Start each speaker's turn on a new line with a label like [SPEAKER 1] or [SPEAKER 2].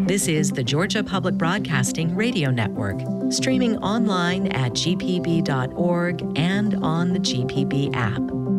[SPEAKER 1] This is the Georgia Public Broadcasting Radio Network, streaming online at gpb.org and on the GPB app.